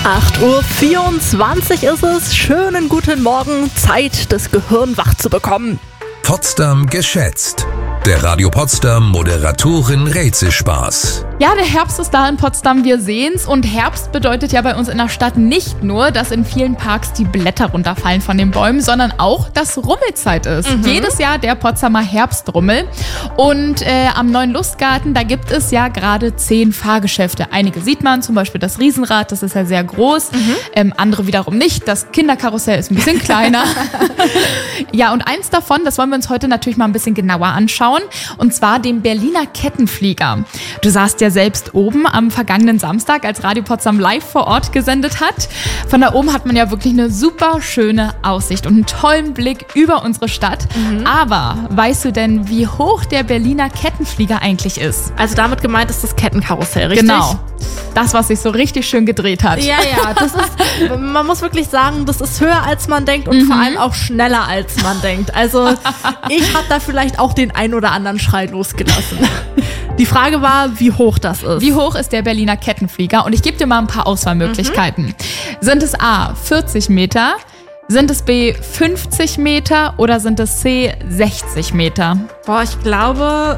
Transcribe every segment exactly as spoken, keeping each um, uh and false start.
acht Uhr vierundzwanzig ist es. Schönen guten Morgen. Zeit, das Gehirn wach zu bekommen. Potsdam geschätzt. Der Radio Potsdam Moderatorin Rätselspaß. Ja, der Herbst ist da in Potsdam, wir sehen's. Und Herbst bedeutet ja bei uns in der Stadt nicht nur, dass in vielen Parks die Blätter runterfallen von den Bäumen, sondern auch, dass Rummelzeit ist. Mhm. Jedes Jahr der Potsdamer Herbstrummel. Und äh, am Neuen Lustgarten, da gibt es ja gerade zehn Fahrgeschäfte. Einige sieht man, zum Beispiel das Riesenrad, das ist ja sehr groß. Mhm. Ähm, andere wiederum nicht. Das Kinderkarussell ist ein bisschen kleiner. Ja, und eins davon, das wollen wir uns heute natürlich mal ein bisschen genauer anschauen. Und zwar den Berliner Kettenflieger. Du saßt ja selbst oben am vergangenen Samstag, als Radio Potsdam live vor Ort gesendet hat. Von da oben hat man ja wirklich eine super schöne Aussicht und einen tollen Blick über unsere Stadt. Mhm. Aber weißt du denn, wie hoch der Berliner Kettenflieger eigentlich ist? Also damit gemeint ist das Kettenkarussell, richtig? Genau. Das, was sich so richtig schön gedreht hat. Ja, ja, das ist, man muss wirklich sagen, das ist höher als man denkt und mhm. vor allem auch schneller als man denkt. Also ich habe da vielleicht auch den ein oder anderen Schrei losgelassen. Die Frage war, wie hoch das ist. Wie hoch ist der Berliner Kettenflieger? Und ich gebe dir mal ein paar Auswahlmöglichkeiten. Mhm. Sind es A, vierzig Meter? Sind es B, fünfzig Meter? Oder sind es C, sechzig Meter? Boah, ich glaube,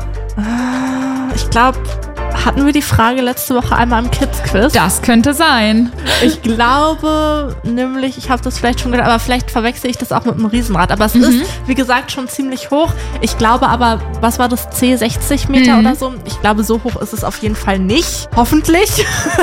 ich glaube, hatten wir die Frage letzte Woche einmal im Kids-Quiz? Das könnte sein. Ich glaube nämlich, ich habe das vielleicht schon gedacht, aber vielleicht verwechsel ich das auch mit einem Riesenrad. Aber es mhm. ist, wie gesagt, schon ziemlich hoch. Ich glaube aber, was war das, C, sechzig Meter mhm. oder so? Ich glaube, so hoch ist es auf jeden Fall nicht. Hoffentlich.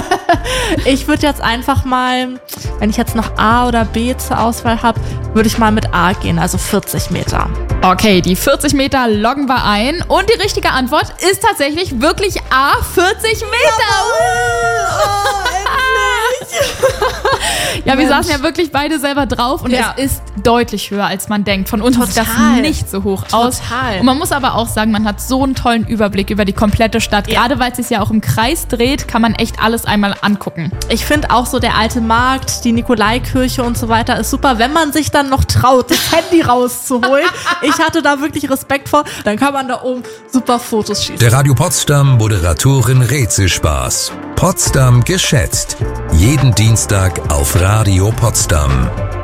Ich würde jetzt einfach mal, wenn ich jetzt noch A oder B zur Auswahl habe, würde ich mal mit A gehen, also vierzig Meter. Okay, die vierzig Meter loggen wir ein. Und die richtige Antwort ist tatsächlich wirklich A, vierzig Meter. Oh, endlich. Ja, wir Mensch. saßen ja wirklich beide selber drauf und ja. es ist deutlich höher, als man denkt. Von uns Total. sieht das nicht so hoch aus. Total. Und man muss aber auch sagen, man hat so einen tollen Überblick über die komplette Stadt. Ja. Gerade weil es sich ja auch im Kreis dreht, kann man echt alles einmal angucken. Ich finde auch so der alte Markt, die Nikolaikirche und so weiter ist super, wenn man sich dann noch traut, das Handy rauszuholen. Ich hatte da wirklich Respekt vor. Dann kann man da oben super Fotos schießen. Der Radio Potsdam Moderatorin Rätselspaß. Potsdam geschätzt. Jeden Dienstag auf Radio Potsdam.